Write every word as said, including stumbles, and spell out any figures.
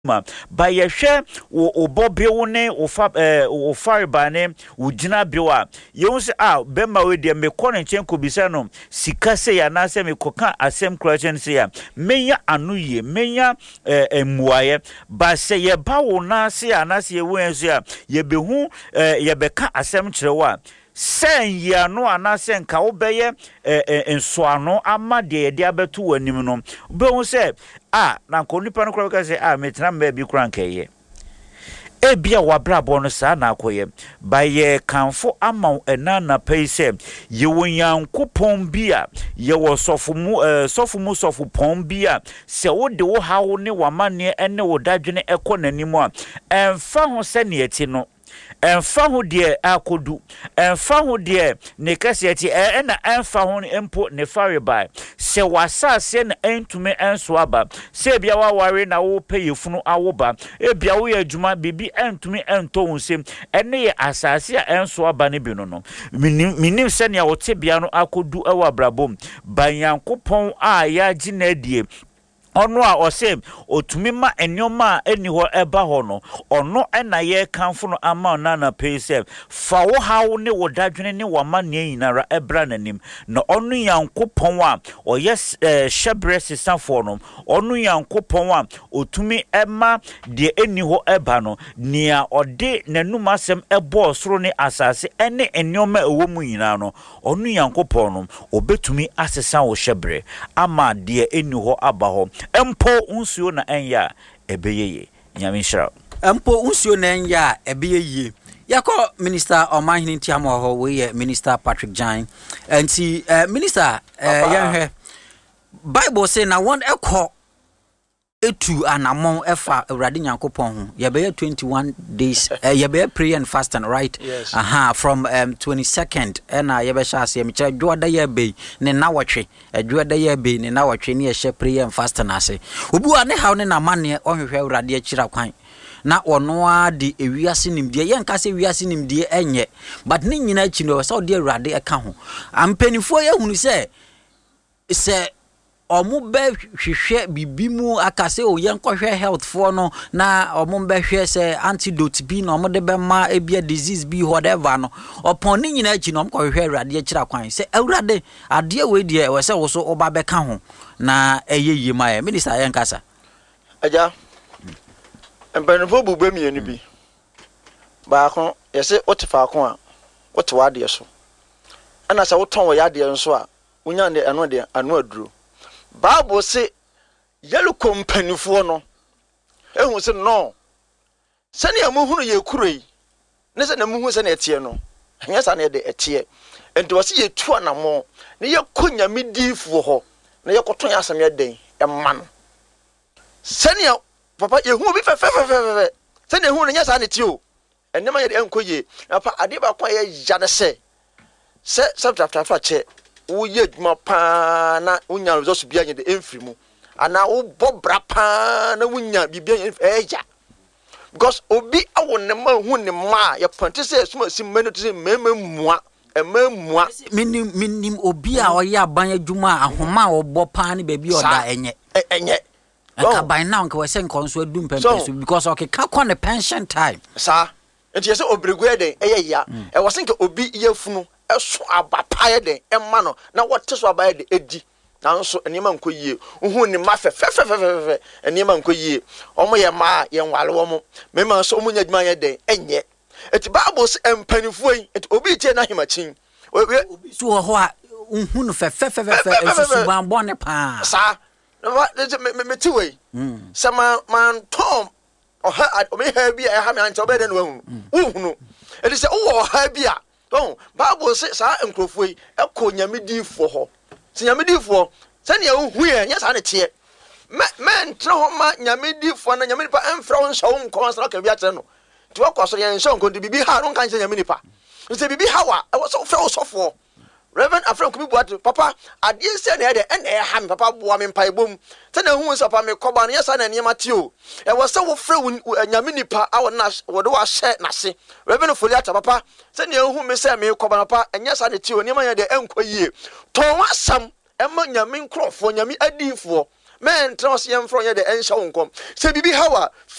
ma ba ye hwe wo obobewo ne wo fa eh wo fariba ne wo gina biwa ye unse ah bemma we de me kɔ ne nchen ko bisa no sika se ya na se me koka asem kurachen se ya menya anu ye menya eh emuaye ba se ye ba wo na se ya na se ye wo enso ya ye behu eh ye beka asem kyerɛwa sen ya no anase nka wo beye ensoano ama de de abeto wanim no be hu se ah na ko nipa no kra se ah metena mba bi kra nkeye e bia wabrabo no sa na akoye ba ye kanfo ama enana peise ye wonyankopon bia ye wo sofumu sofumu sofu pon bia se wo de wo hawo ne wamane ene wo dadwene ekonanim a emfa ho se ne eti no emfa ho de akodu emfa ho de ne kaseti e na emfa ho empo ne faribai se wasase na entume enso aba se bia wa ware na wo peyefunu awoba e bia wo adwuma bibi entume ento hunsem ene ye asase a enso aba ne bi no no minim se ne wo te bia no akodu e wa brabom banyankopon a ya ginadie ono a osem otumi ma enyoma eni ho eba ho no ono ena ye kanfo no ama na na pese fa wo hawo ne wo dadwene ne wo ma ne nyinara ebra nanim na ono yankopon a oye shebre sesafo no ono yankopon a otumi ema de eni ho eba no nia ode nanum asem ebo soro ne asase ene enyoma ewo mu nyina no ono yankopon no obetumi asesa wo shebre ama de eni ho aba ho empo unsuo na enya ebeyeye nyamishra empo unsuo na enya ebeyeye yako minister Omahini Ntiamo ho we minister Patrick Jan anti uh, minister uh, yanhwe Bible say na one ekọ etu anamon efa Awurade Nyankopon ho ye be twenty-one days uh, ye be prayer and fasting, right? Yes. Aha, from um, twenty-second and ye be sha se me kira dwoda ye be ne nawotwe dwoda ye be ne nawotwe ne ye she prayer and fasting ase obu ane haw ne na mane ohwehwe Awurade akira kwan na ono a di ewiase nimdie ye nka se ewiase nimdie enye but ne nyina achi no se odi Awurade eka ho ampanifo ye hunu se se omu be hwehwe bibimu akase o yenkohwe health for no na omu be hwe se antidote bi no omu de be ma ebia disease bi whatever no opon ni nyina achi no omkohwe Awurade akira kwan se Awurade ade we de we se wo so oba be ka ho na eyeye ma minister yenkasa aja empanifo bube mienu bi ba ko yese otefa ko a wotewa ade so ana sa woton wo yade nso a unya de eno de anu aduro Bible say yelu kompanifo no ehun se no se ne amuhunu ye kuroi ne se na muhu se na etie no anya sa na de etie enti wo se ye tu anamo ne ye konya midifo ho ne ye koton asem ye den e ma no se ne papa ye hu bi fe fe fe fe se ne hu ne nya sa na tie o enema ye de enkoye papa ade ba kwa ye ja ne se se subtract che wo ye djuma pa na unya resource bia nye de emfiri mu ana wo bobra pa na unya bibia eja because obi awo ne ma hu ne ma ya pante se suma simenu te mema mua emamua minim minim obi a oye aban adwuma ahoma obo pa ne baby oda enye enye aka by now nka we se nko nso adum pempesu because okay ka kwa ne pension time sa enti yese obregu eden eye ya e wo se nka obi yefunu eso abapaye den emma no na wote so abaye de edi nanso enema nkoyie uhu ni ma fe fe fe fe fe enema nkoyie omo ye ma ye nwale wo mo mema so omunya dwuma ye den enye eti Bible se empanifo yi eti obi tie na himachin obi so ho a uhu no fe fe fe fe ensusu ban bone pa sa me me ti we se man man tom o ha o me ha bi e ha me anche obede no hu uhu no eti se wo ha bi a don Bible say sa enkrofo yi ekọ nyamedifo ho se nyamedifo se ne hu ye nya sa ne tie men tre ho ma nyamedifo na nyamedipa emfra ho nso nko sa ka bi atere no ti wakoso ye nso nko bibi ha no kan se nyamedipa se bibi ha wa e wo so fra osofo Reverend Afran kubi buat papa adie se na de ene ha me papa boa me mpa ebom se na hu so papa me koba no yesa na ne matio e wo se wo fra nyamenipa a wo na wo de wa hye na se Reverend Foliata papa se na hu me se me koba papa enya sa ne tio ne ma ye de enkoyie to wasam e ma nyame nkrofo nyame adifo men trans yem from ye de enhya wonkom se bibi hawa